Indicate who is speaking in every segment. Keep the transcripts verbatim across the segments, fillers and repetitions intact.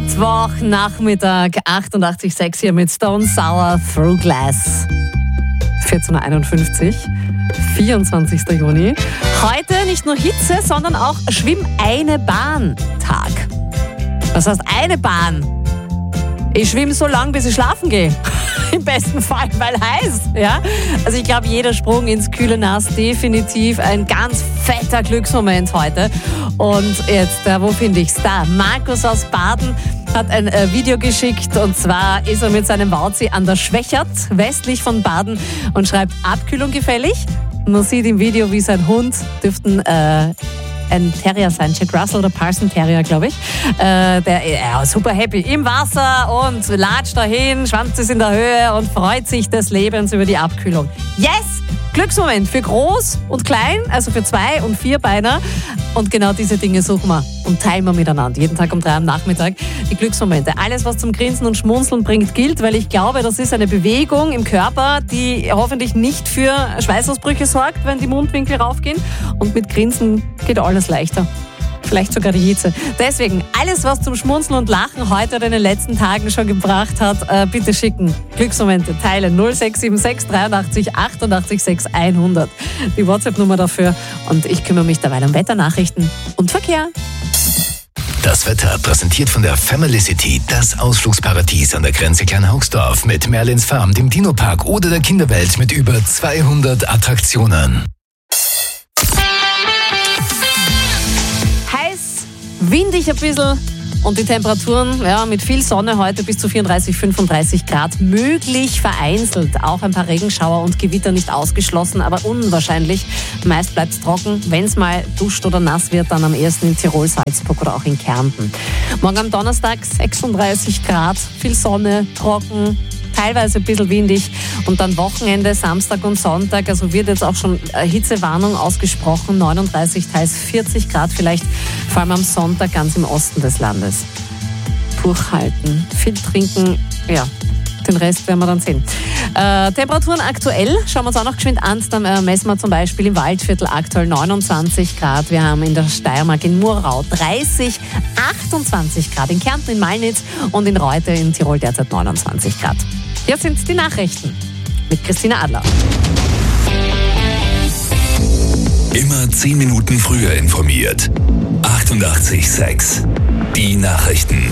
Speaker 1: Mittwochnachmittag, achtundachtzig Komma sechs hier mit Stone Sour Through Glass. vierzehn Uhr einundfünfzig, vierundzwanzigster Juni. Heute nicht nur Hitze, sondern auch Schwimm-eine-Bahn-Tag. Was heißt eine Bahn? Ich schwimme so lang, bis ich schlafen gehe. Im besten Fall, weil heiß. Ja? Also ich glaube, jeder Sprung ins kühle Nass definitiv ein ganz fetter Glücksmoment heute. Und jetzt, äh, wo finde ich's? Da, Markus aus Baden hat ein äh, Video geschickt, und zwar ist er mit seinem Wauzi an der Schwächert, westlich von Baden, und schreibt: Abkühlung gefällig. Man sieht im Video, wie sein Hund, dürften äh, ein Terrier sein, Jack Russell oder Parson Terrier, glaube ich. Äh, der ja, super happy im Wasser und latscht dahin, Schwanz ist in der Höhe und freut sich des Lebens über die Abkühlung. Yes! Glücksmoment für groß und klein, also für Zwei- und Vierbeiner. Und genau diese Dinge suchen wir und teilen wir miteinander. Jeden Tag um drei am Nachmittag die Glücksmomente. Alles, was zum Grinsen und Schmunzeln bringt, gilt, weil ich glaube, das ist eine Bewegung im Körper, die hoffentlich nicht für Schweißausbrüche sorgt, wenn die Mundwinkel raufgehen. Und mit Grinsen geht alles leichter. Vielleicht sogar die Hitze. Deswegen, alles, was zum Schmunzeln und Lachen heute oder in den letzten Tagen schon gebracht hat, äh, bitte schicken. Glücksmomente teilen. null sechs sieben sechs dreiundachtzig achtundachtzig sechs hundert. Die WhatsApp-Nummer dafür. Und ich kümmere mich dabei um Wetternachrichten und Verkehr.
Speaker 2: Das Wetter präsentiert von der Family City, das Ausflugsparadies an der Grenze Kleinhaugsdorf mit Merlins Farm, dem Dino-Park oder der Kinderwelt mit über zweihundert Attraktionen.
Speaker 1: Windig ein bisschen und die Temperaturen ja, mit viel Sonne heute bis zu vierunddreißig, fünfunddreißig Grad. Möglich vereinzelt auch ein paar Regenschauer und Gewitter nicht ausgeschlossen, aber unwahrscheinlich. Meist bleibt es trocken. Wenn es mal duscht oder nass wird, dann am ersten in Tirol, Salzburg oder auch in Kärnten. Morgen am Donnerstag sechsunddreißig Grad, viel Sonne, trocken, teilweise ein bisschen windig, und dann Wochenende, Samstag und Sonntag, also wird jetzt auch schon Hitzewarnung ausgesprochen, neununddreißig, teils vierzig Grad vielleicht, vor allem am Sonntag ganz im Osten des Landes. Durchhalten, viel trinken, ja, den Rest werden wir dann sehen. Äh, Temperaturen aktuell, schauen wir uns auch noch geschwind an, dann äh, messen wir zum Beispiel im Waldviertel aktuell neunundzwanzig Grad, wir haben in der Steiermark in Murau dreißig, achtundzwanzig Grad, in Kärnten, in Malnitz und in Reute in Tirol derzeit neunundzwanzig Grad. Hier sind die Nachrichten mit Christina Adler.
Speaker 2: Immer zehn Minuten früher informiert. achtundachtzig Komma sechs. Die Nachrichten.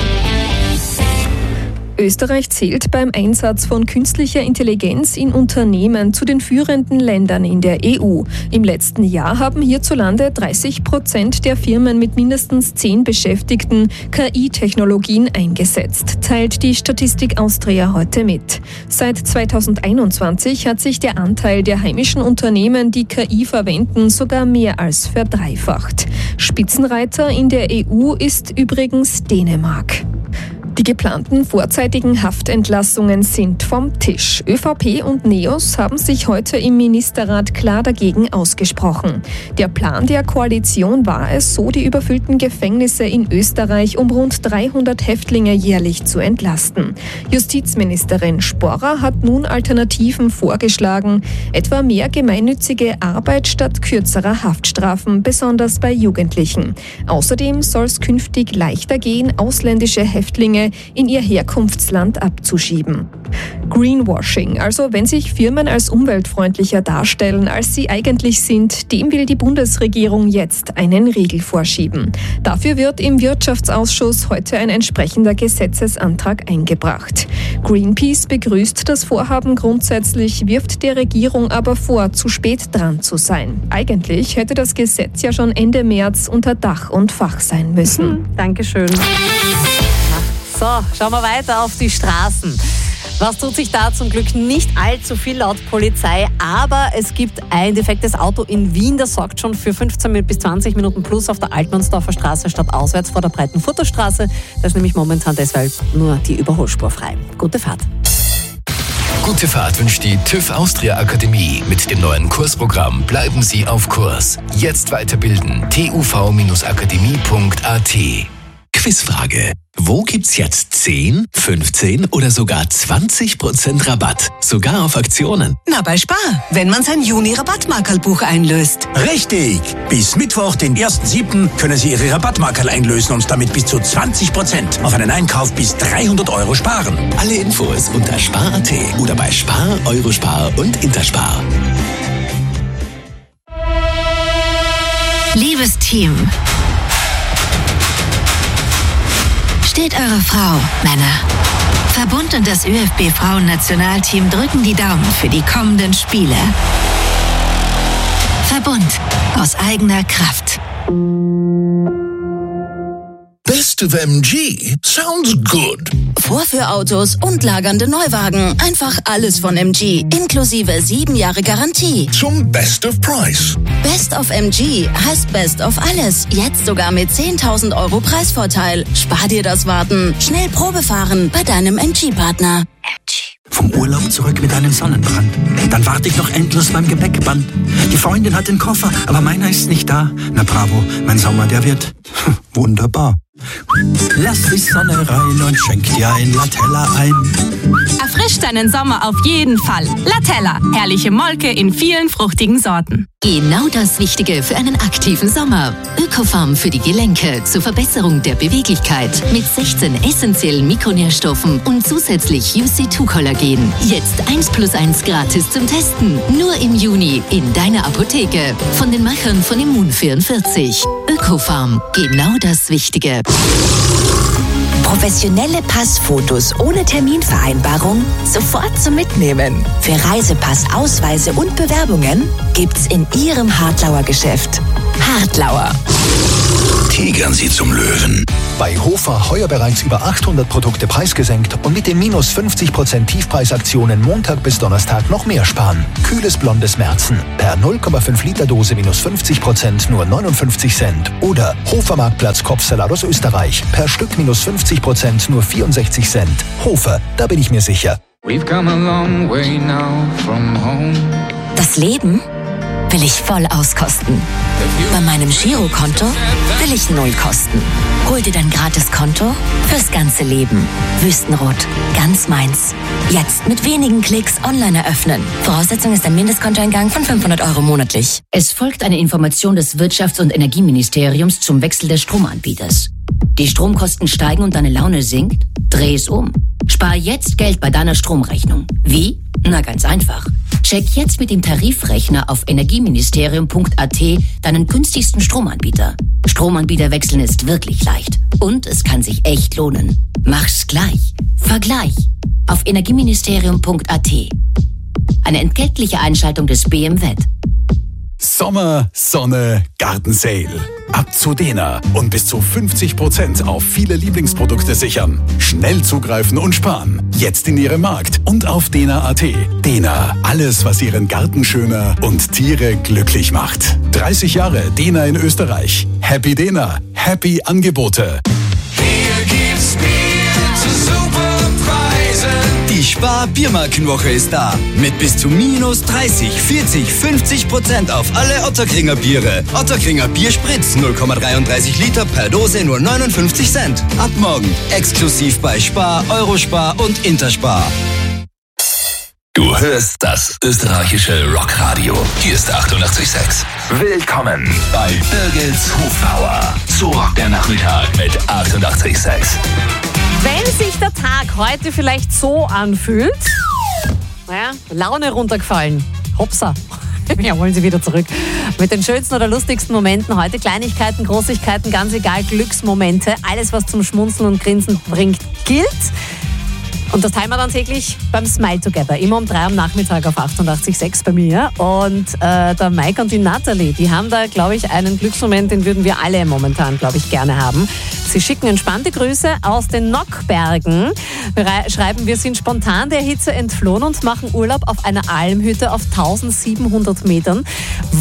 Speaker 3: Österreich zählt beim Einsatz von künstlicher Intelligenz in Unternehmen zu den führenden Ländern in der E U. Im letzten Jahr haben hierzulande dreißig Prozent der Firmen mit mindestens zehn Beschäftigten K I-Technologien eingesetzt, teilt die Statistik Austria heute mit. Seit zweitausendeinundzwanzig hat sich der Anteil der heimischen Unternehmen, die K I verwenden, sogar mehr als verdreifacht. Spitzenreiter in der E U ist übrigens Dänemark. Die geplanten vorzeitigen Haftentlassungen sind vom Tisch. ÖVP und NEOS haben sich heute im Ministerrat klar dagegen ausgesprochen. Der Plan der Koalition war es, so die überfüllten Gefängnisse in Österreich um rund dreihundert Häftlinge jährlich zu entlasten. Justizministerin Sporrer hat nun Alternativen vorgeschlagen, etwa mehr gemeinnützige Arbeit statt kürzerer Haftstrafen, besonders bei Jugendlichen. Außerdem soll es künftig leichter gehen, ausländische Häftlinge in ihr Herkunftsland abzuschieben. Greenwashing, also wenn sich Firmen als umweltfreundlicher darstellen, als sie eigentlich sind, dem will die Bundesregierung jetzt einen Riegel vorschieben. Dafür wird im Wirtschaftsausschuss heute ein entsprechender Gesetzesantrag eingebracht. Greenpeace begrüßt das Vorhaben grundsätzlich, wirft der Regierung aber vor, zu spät dran zu sein. Eigentlich hätte das Gesetz ja schon Ende März unter Dach und Fach sein müssen.
Speaker 1: Hm, Dankeschön. So, schauen wir weiter auf die Straßen. Was tut sich da? Zum Glück nicht allzu viel laut Polizei, aber es gibt ein defektes Auto in Wien, das sorgt schon für fünfzehn bis zwanzig Minuten plus auf der Altmannsdorfer Straße statt auswärts vor der Breitenfutterstraße. Da ist nämlich momentan deshalb nur die Überholspur frei. Gute Fahrt.
Speaker 2: Gute Fahrt wünscht die TÜV Austria Akademie. Mit dem neuen Kursprogramm bleiben Sie auf Kurs. Jetzt weiterbilden. t u v Bindestrich akademie Punkt a t. Quizfrage. Wo
Speaker 4: Wo gibt's jetzt zehn, fünfzehn oder sogar zwanzig Prozent Rabatt? Sogar auf Aktionen.
Speaker 5: Na, bei Spar, wenn man sein Juni-Rabattmarkerlbuch einlöst.
Speaker 6: Richtig! Bis Mittwoch, den ersten siebten können Sie Ihre Rabattmarkerl einlösen und damit bis zu zwanzig Prozent auf einen Einkauf bis dreihundert Euro sparen.
Speaker 4: Alle Infos unter spar punkt at oder bei Spar, Eurospar und Interspar.
Speaker 7: Liebes Team, steht eure Frau, Männer. Verbund und das ÖFB-Frauen-Nationalteam drücken die Daumen für die kommenden Spiele. Verbund aus eigener Kraft.
Speaker 2: Best of M G sounds good.
Speaker 8: Vorführautos und lagernde Neuwagen. Einfach alles von M G. Inklusive sieben Jahre Garantie.
Speaker 2: Zum Best of Price.
Speaker 8: Best of M G heißt Best of alles. Jetzt sogar mit zehntausend Euro Preisvorteil. Spar dir das Warten. Schnell Probe fahren bei deinem M G-Partner. M G.
Speaker 6: Vom Urlaub zurück mit einem Sonnenbrand. Dann warte ich noch endlos beim Gepäckband. Die Freundin hat den Koffer, aber meiner ist nicht da. Na bravo, mein Sommer, der wird wunderbar. Lass die Sonne rein und schenk dir ein Latella ein.
Speaker 9: Erfrisch deinen Sommer auf jeden Fall. Latella, herrliche Molke in vielen fruchtigen Sorten.
Speaker 7: Genau das Wichtige für einen aktiven Sommer. Ökofarm für die Gelenke zur Verbesserung der Beweglichkeit mit sechzehn essentiellen Mikronährstoffen und zusätzlich U C zwei Kollagen. Jetzt eins plus eins gratis zum Testen. Nur im Juni in deiner Apotheke. Von den Machern von Immun vierundvierzig. Ökofarm, genau das Wichtige.
Speaker 10: Professionelle Passfotos ohne Terminvereinbarung sofort zum Mitnehmen. Für Reisepass, Ausweise und Bewerbungen gibt's in Ihrem Hartlauer Geschäft. Hartlauer.
Speaker 2: Tigern Sie zum Löwen. Bei Hofer heuer bereits über achthundert Produkte preisgesenkt und mit den minus fünfzig Prozent Tiefpreisaktionen Montag bis Donnerstag noch mehr sparen. Kühles blondes Märzen per null Komma fünf Liter Dose minus fünfzig Prozent nur neunundfünfzig Cent. Oder Hofer Marktplatz Kopfsalat aus Österreich per Stück minus fünfzig Prozent nur vierundsechzig Cent. Hofer, da bin ich mir sicher.
Speaker 11: We've come a long way now from home.
Speaker 10: Das Leben will ich voll auskosten. Bei meinem Girokonto will ich null kosten. Hol dir dein Gratiskonto fürs ganze Leben. Wüstenrot, ganz meins. Jetzt mit wenigen Klicks online eröffnen. Voraussetzung ist ein Mindestkontoeingang von fünfhundert Euro monatlich.
Speaker 12: Es folgt eine Information des Wirtschafts- und Energieministeriums zum Wechsel des Stromanbieters. Die Stromkosten steigen und deine Laune sinkt? Dreh es um. Spar jetzt Geld bei deiner Stromrechnung. Wie? Na, ganz einfach. Check jetzt mit dem Tarifrechner auf energieministerium punkt at deinen günstigsten Stromanbieter. Stromanbieter wechseln ist wirklich leicht. Und es kann sich echt lohnen. Mach's gleich. Vergleich. Auf energieministerium punkt at. Eine entgeltliche Einschaltung des B M W.
Speaker 13: Sommer, Sonne, Gartensale. Ab zu Dena und bis zu fünfzig Prozent auf viele Lieblingsprodukte sichern. Schnell zugreifen und sparen. Jetzt in Ihrem Markt und auf dena punkt at. Dena, alles, was Ihren Garten schöner und Tiere glücklich macht. dreißig Jahre Dena in Österreich. Happy Dena, happy Angebote.
Speaker 14: Hier gibt's Bier zu super Preisen.
Speaker 15: Die Spar-Biermarkenwoche ist da. Mit bis zu minus dreißig, vierzig, fünfzig Prozent auf alle Ottakringer Biere. Ottakringer Bierspritz null Komma dreiunddreißig Liter per Dose nur neunundfünfzig Cent. Ab morgen exklusiv bei Spar, Eurospar und Interspar.
Speaker 2: Du hörst das österreichische Rockradio. Hier ist achtundachtzig Komma sechs. Willkommen bei Birgits Hofbauer. So rockt der Nachmittag mit achtundachtzig Komma sechs.
Speaker 1: Wenn sich der Tag heute vielleicht so anfühlt, naja, Laune runtergefallen, hopsa, wir holen sie wieder zurück. Mit den schönsten oder lustigsten Momenten heute, Kleinigkeiten, Großigkeiten, ganz egal, Glücksmomente, alles was zum Schmunzeln und Grinsen bringt, gilt. Und das teilen wir dann täglich beim Smile Together, immer um drei am Nachmittag auf achtundachtzig Komma sechs bei mir. Und äh, der Mike und die Natalie, die haben da, glaube ich, einen Glücksmoment, den würden wir alle momentan, glaube ich, gerne haben. Sie schicken entspannte Grüße aus den Nockbergen, schreiben, wir sind spontan der Hitze entflohen und machen Urlaub auf einer Almhütte auf tausendsiebenhundert Metern.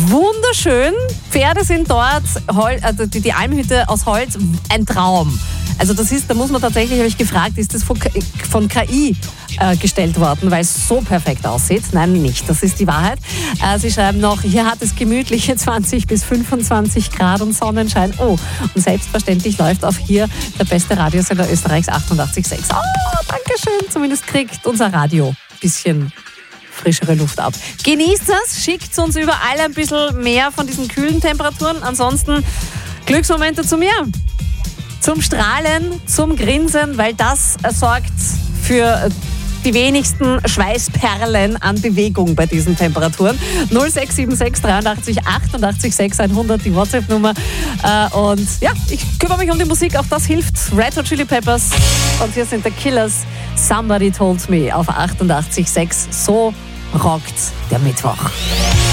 Speaker 1: Wunderschön, Pferde sind dort, Hol- also die, die Almhütte aus Holz, ein Traum. Also das ist, da muss man tatsächlich, habe ich gefragt, ist das von K I, von K I äh, gestellt worden, weil es so perfekt aussieht? Nein, nicht. Das ist die Wahrheit. Äh, sie schreiben noch, hier hat es gemütliche zwanzig bis fünfundzwanzig Grad und Sonnenschein. Oh, und selbstverständlich läuft auf hier der beste Radiosender Österreichs achtundachtzig Komma sechs. Oh, danke schön. Zumindest kriegt unser Radio ein bisschen frischere Luft ab. Genießt es, schickt uns überall ein bisschen mehr von diesen kühlen Temperaturen. Ansonsten Glücksmomente zu mir. Zum Strahlen, zum Grinsen, weil das sorgt für die wenigsten Schweißperlen an Bewegung bei diesen Temperaturen. null sechs sieben sechs dreiundachtzig achtundachtzig sechs hundert, die WhatsApp-Nummer. Und ja, ich kümmere mich um die Musik, auch das hilft. Red Hot Chili Peppers und hier sind The Killers. Somebody Told Me auf achtundachtzig Komma sechs. So rockt der Mittwoch.